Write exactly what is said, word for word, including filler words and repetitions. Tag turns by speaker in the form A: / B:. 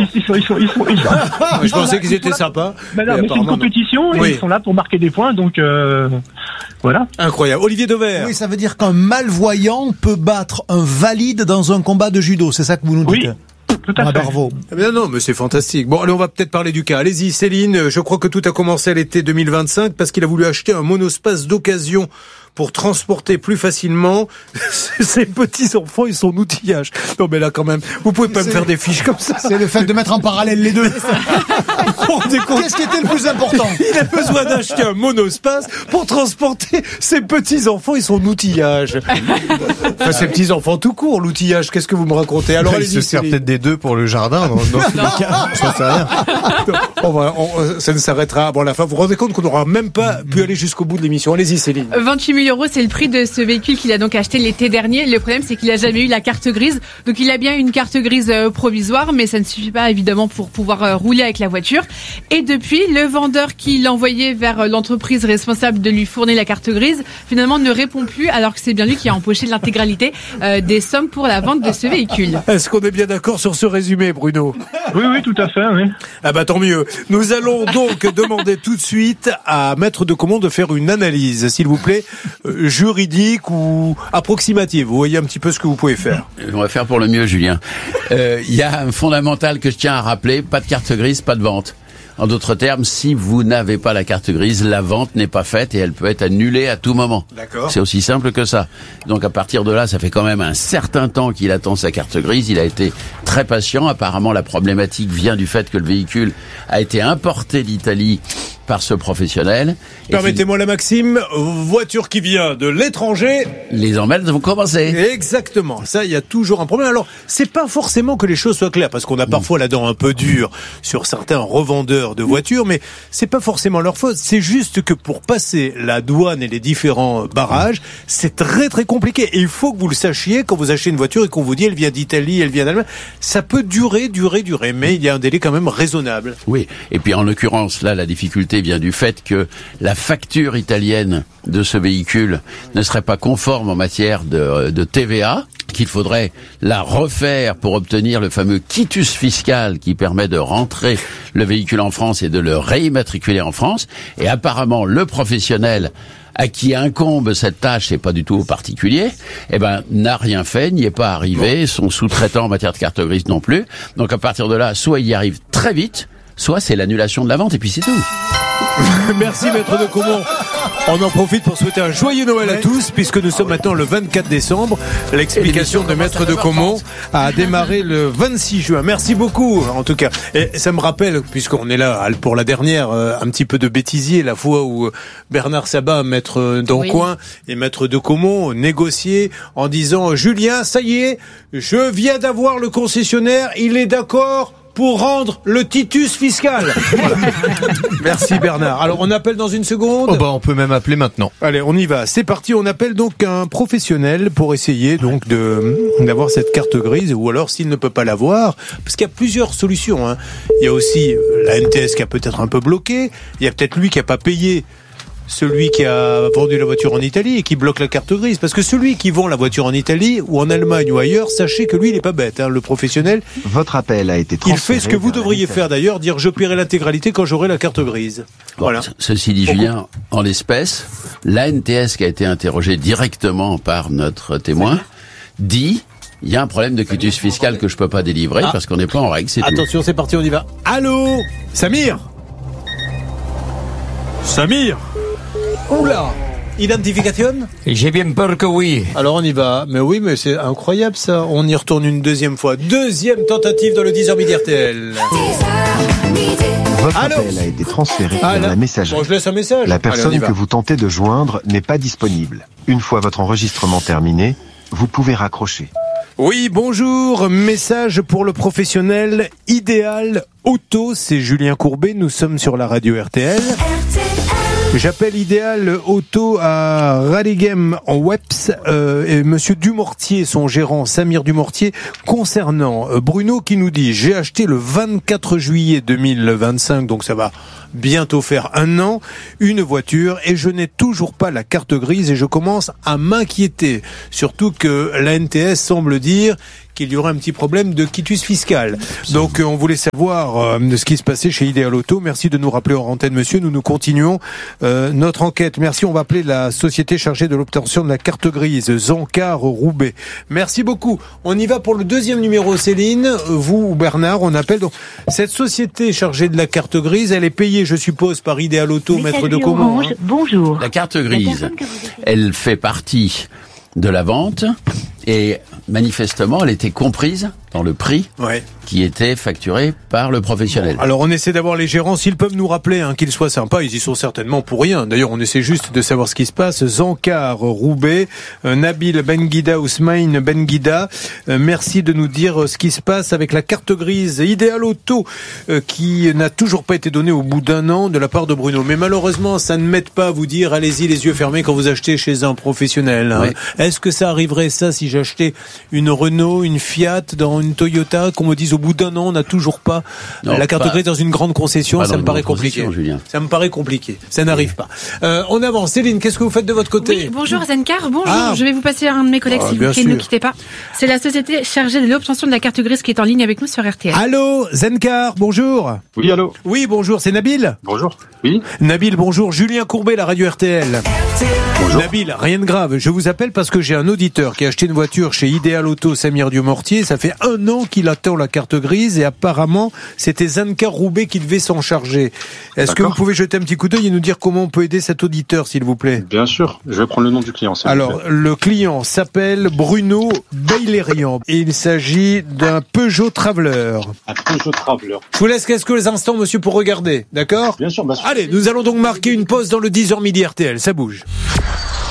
A: ils, ils sont, ils sont, ils sont, ils sont,
B: ils je pensais là, qu'ils étaient là, sympas.
A: Ben non, mais, mais c'est une compétition, non. et oui. ils sont là pour marquer des points, donc euh, voilà.
B: Incroyable. Olivier Dauvert.
C: Oui, ça veut dire qu'un malvoyant peut battre un valide dans un combat de judo, c'est ça que vous nous dites?
A: Oui. Tout à
C: ah,
A: fait.
C: Bravo.
B: Eh bien non, mais c'est fantastique. Bon, allez, on va peut-être parler du cas. Allez-y, Céline. Je crois que tout a commencé à l'été deux mille vingt-cinq parce qu'il a voulu acheter un monospace d'occasion pour transporter plus facilement ses petits-enfants et son outillage. Non mais là quand même, vous pouvez pas c'est, me faire des fiches comme ça.
C: C'est le fait de mettre en parallèle les deux. Qu'est-ce qui était le plus important?
B: Il a besoin d'acheter un monospace pour transporter ses petits-enfants et son outillage. Enfin, ses petits-enfants tout court, l'outillage, qu'est-ce que vous me racontez? Alors,
D: il se sert peut-être des deux pour le jardin. Dans, dans le cas, je sais rien.
B: On va, on, ça ne s'arrêtera avant la fin. Vous vous rendez compte qu'on n'aura même pas pu aller jusqu'au bout de l'émission? Allez-y, Céline.
E: vingt-huit mille euros, c'est le prix de ce véhicule qu'il a donc acheté l'été dernier. Le problème, c'est qu'il a jamais eu la carte grise. Donc, il a bien une carte grise euh, provisoire, mais ça ne suffit pas, évidemment, pour pouvoir euh, rouler avec la voiture. Et depuis, le vendeur qui l'envoyait vers euh, l'entreprise responsable de lui fournir la carte grise, finalement, ne répond plus, alors que c'est bien lui qui a empoché l'intégralité euh, des sommes pour la vente de ce véhicule.
B: Est-ce qu'on est bien d'accord sur ce résumé, Bruno?
A: Oui, oui, tout à fait, oui.
B: Ah bah, tant mieux. Nous allons donc demander tout de suite à Maître de Comont de faire une analyse, s'il vous plaît, euh, juridique ou approximative. Vous voyez un petit peu ce que vous pouvez faire.
F: On va faire pour le mieux, Julien. Il euh, y a un fondamental que je tiens à rappeler, pas de carte grise, pas de vente. En d'autres termes, si vous n'avez pas la carte grise, la vente n'est pas faite et elle peut être annulée à tout moment.
B: D'accord.
F: C'est aussi simple que ça. Donc à partir de là, ça fait quand même un certain temps qu'il attend sa carte grise. Il a été très patient. Apparemment, la problématique vient du fait que le véhicule a été importé d'Italie par ce professionnel.
B: Permettez-moi la maxime, voiture qui vient de l'étranger.
F: Les emmerdes vont commencer.
B: Exactement. Ça, il y a toujours un problème. Alors, c'est pas forcément que les choses soient claires, parce qu'on a parfois la dent un peu dure sur certains revendeurs de voitures, mais c'est pas forcément leur faute. C'est juste que pour passer la douane et les différents barrages, c'est très très compliqué. Et il faut que vous le sachiez quand vous achetez une voiture et qu'on vous dit elle vient d'Italie, elle vient d'Allemagne. Ça peut durer, durer, durer, mais il y a un délai quand même raisonnable.
F: Oui. Et puis en l'occurrence, là, la difficulté vient du fait que la facture italienne de ce véhicule ne serait pas conforme en matière de, de T V A, qu'il faudrait la refaire pour obtenir le fameux quitus fiscal qui permet de rentrer le véhicule en France et de le réimmatriculer en France. Et apparemment, le professionnel à qui incombe cette tâche, c'est pas du tout au particulier, eh ben, n'a rien fait, n'y est pas arrivé, son sous-traitant en matière de carte grise non plus. Donc à partir de là, soit il y arrive très vite, soit c'est l'annulation de la vente et puis c'est tout.
B: Merci Maître de Comont. On en profite pour souhaiter un joyeux Noël à tous, puisque nous sommes maintenant le vingt-quatre décembre. L'explication de Maître de Comont a démarré le vingt-six juin. Merci beaucoup, en tout cas. Et ça me rappelle, puisqu'on est là pour la dernière, un petit peu de bêtisier, la fois où Bernard Sabat, Maître Doncoing oui. et Maître de Comont négociaient en disant « Julien, ça y est, je viens d'avoir le concessionnaire, il est d'accord ?» pour rendre le titus fiscal. Voilà. Merci Bernard. Alors on appelle dans une seconde.
D: Oh bah on peut même appeler maintenant.
B: Allez, on y va. C'est parti. On appelle donc un professionnel pour essayer donc de d'avoir cette carte grise, ou alors s'il ne peut pas l'avoir, parce qu'il y a plusieurs solutions. Hein. Il y a aussi la N T S qui a peut-être un peu bloqué. Il y a peut-être lui qui a pas payé. Celui qui a vendu la voiture en Italie et qui bloque la carte grise. Parce que celui qui vend la voiture en Italie ou en Allemagne ou ailleurs, sachez que lui, il n'est pas bête, hein, le professionnel.
G: Votre appel a été transféré.
B: Il fait ce que vous devriez faire d'ailleurs, dire je paierai l'intégralité quand j'aurai la carte grise.
F: Bon,
B: voilà.
F: Ceci dit, Julien, en l'espèce, la N T S qui a été interrogée directement par notre témoin dit il y a un problème de quitus fiscal que je peux pas délivrer ah. parce qu'on n'est pas en règle, c'est tout.
B: Attention, c'est parti, on y va. Allô, Samir Samir Oula, identification?
H: J'ai bien peur que oui.
B: Alors on y va. Mais oui, mais c'est incroyable ça. On y retourne une deuxième fois. Deuxième tentative dans le dix heures midi R T L.
G: Votre
B: Allô
G: appel a été transféré
B: ah,
G: vers la messagerie.
B: Bon, je laisse un message.
G: La personne
B: Allez,
G: que vous tentez de joindre n'est pas disponible. Une fois votre enregistrement terminé, vous pouvez raccrocher.
B: Oui, bonjour. Message pour le professionnel Idéal Auto. C'est Julien Courbet. Nous sommes sur la radio R T L. J'appelle Idéal Auto à Radegem en Weps euh, et Monsieur Dumortier, son gérant Samir Dumortier, concernant euh, Bruno qui nous dit j'ai acheté le vingt-quatre juillet deux mille vingt-cinq, donc ça va bientôt faire un an, une voiture et je n'ai toujours pas la carte grise et je commence à m'inquiéter. Surtout que la N T S semble dire qu'il y aurait un petit problème de quitus fiscal. Donc euh, on voulait savoir euh, ce qui se passait chez Ideal Auto. Merci de nous rappeler hors antenne, monsieur. Nous nous continuons euh, notre enquête. Merci. On va appeler la société chargée de l'obtention de la carte grise, Zancar Roubaix. Merci beaucoup. On y va pour le deuxième numéro, Céline. Vous ou Bernard, on appelle donc cette société chargée de la carte grise. Elle est payée, je suppose, par Ideal Auto, maître de Comont. Hein.
I: Bonjour.
F: La carte grise, elle fait partie de la vente et manifestement, elle était comprise dans le prix
B: ouais.
F: qui était facturé par le professionnel.
B: Alors on essaie d'avoir les gérants, s'ils peuvent nous rappeler hein, qu'ils soient sympas, ils y sont certainement pour rien. D'ailleurs on essaie juste de savoir ce qui se passe. Zancar Roubaix, euh, Nabil Benguida, Ousmane Benguida, euh, merci de nous dire ce qui se passe avec la carte grise Ideal Auto euh, qui n'a toujours pas été donnée au bout d'un an de la part de Bruno. Mais malheureusement ça ne m'aide pas à vous dire allez-y les yeux fermés quand vous achetez chez un professionnel. Hein.
F: Oui.
B: Est-ce que ça arriverait ça si j'achetais une Renault, une Fiat, dans une Toyota, qu'on me dise au bout d'un an on n'a toujours pas
F: non,
B: la carte
F: pas,
B: grise dans une grande concession, ça me paraît compliqué.
F: Julien.
B: Ça me paraît compliqué. Ça n'arrive oui. pas. Euh, on avance. Céline, qu'est-ce que vous faites de votre côté?
E: Oui, bonjour Zancar, bonjour.
B: Ah.
E: Je vais vous passer un de mes collègues
B: Ah,
E: s'il vous plaît,
B: sûr.
E: ne quittez pas. C'est la société chargée de l'obtention de la carte grise qui est en ligne avec nous sur R T L.
B: Allô, Zancar, bonjour.
J: Oui, allô.
B: Oui, bonjour, c'est Nabil.
J: Bonjour. Oui.
B: Nabil, bonjour. Julien Courbet, la radio R T L.
J: Bonjour.
B: Nabil, rien de grave. Je vous appelle parce que j'ai un auditeur qui a acheté une voiture chez Ideal Auto Samir Dieu-Mortier. Ça fait un an qu'il attend la carte grise et apparemment c'était Zancar Roubaix qui devait s'en charger. Est-ce D'accord. que vous pouvez jeter un petit coup d'œil et nous dire comment on peut aider cet auditeur, s'il vous plaît?
J: Bien sûr. Je vais prendre le nom du client.
B: Alors, le client s'appelle Bruno Bailérian et il s'agit d'un Peugeot Traveller.
J: Un Peugeot Traveller.
B: Je vous laisse quelques instants, monsieur, pour regarder. D'accord?
J: Bien sûr, bien sûr.
B: Allez, nous allons donc marquer une pause dans le dix heures midi R T L. Ça bouge.